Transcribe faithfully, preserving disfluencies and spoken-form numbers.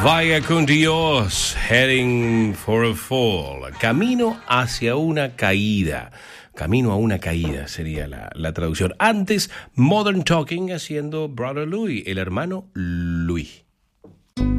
Vaya con Dios, heading for a fall. Camino hacia una caída. Camino a una caída sería la, la traducción. Antes, Modern Talking haciendo Brother Louie, el hermano Louie.